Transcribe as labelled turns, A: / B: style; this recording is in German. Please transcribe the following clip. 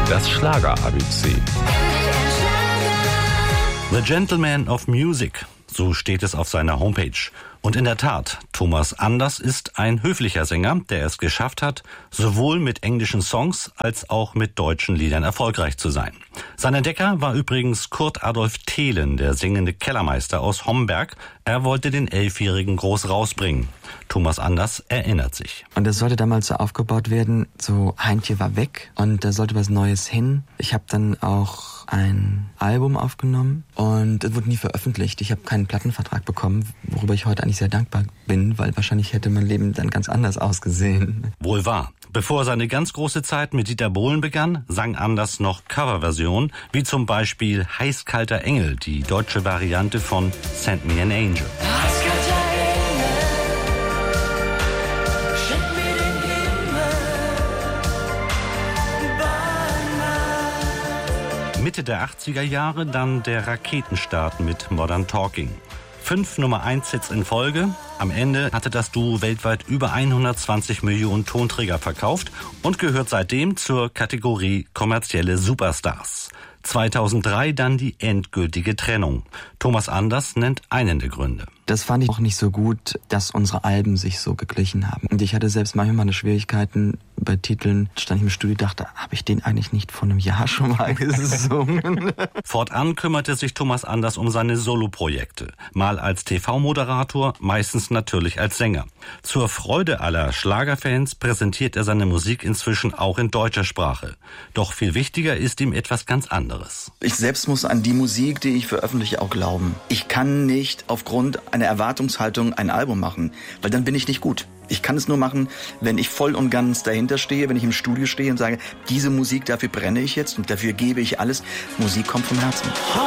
A: Das Schlager-ABC.
B: The Gentleman of Music, so steht es auf seiner Homepage. Und in der Tat, Thomas Anders ist ein höflicher Sänger, der es geschafft hat, sowohl mit englischen Songs als auch mit deutschen Liedern erfolgreich zu sein. Sein Entdecker war übrigens Kurt Adolf Thelen, der singende Kellermeister aus Homberg. Er wollte den 11-Jährigen groß rausbringen. Thomas Anders erinnert sich.
C: Und das sollte damals so aufgebaut werden, so Heintje war weg und da sollte was Neues hin. Ich habe dann auch ein Album aufgenommen und es wurde nie veröffentlicht. Ich habe keinen Plattenvertrag bekommen, worüber ich heute eigentlich sehr dankbar bin, weil wahrscheinlich hätte mein Leben dann ganz anders ausgesehen.
B: Wohl wahr. Bevor seine ganz große Zeit mit Dieter Bohlen begann, sang Anders noch Coverversionen, wie zum Beispiel Heißkalter Engel, die deutsche Variante von Send Me an Angel. Mitte der 80er Jahre dann der Raketenstart mit Modern Talking. 5 Nummer-1-Hits in Folge. Am Ende hatte das Duo weltweit über 120 Millionen Tonträger verkauft und gehört seitdem zur Kategorie kommerzielle Superstars. 2003 dann die endgültige Trennung. Thomas Anders nennt einen der Gründe.
C: Das fand ich auch nicht so gut, dass unsere Alben sich so geglichen haben. Und ich hatte selbst manchmal meine Schwierigkeiten bei Titeln. Stand ich im Studio, dachte, habe ich den eigentlich nicht vor einem Jahr schon mal gesungen?
B: Fortan kümmerte sich Thomas Anders um seine Soloprojekte. Mal als TV-Moderator, meistens natürlich als Sänger. Zur Freude aller Schlagerfans präsentiert er seine Musik inzwischen auch in deutscher Sprache. Doch viel wichtiger ist ihm etwas ganz anderes.
D: Ich selbst muss an die Musik, die ich veröffentliche, auch glauben. Ich kann nicht aufgrund einer Erwartungshaltung ein Album machen, weil dann bin ich nicht gut. Ich kann es nur machen, wenn ich voll und ganz dahinter stehe, wenn ich im Studio stehe und sage, diese Musik, dafür brenne ich jetzt und dafür gebe ich alles. Musik kommt vom Herzen.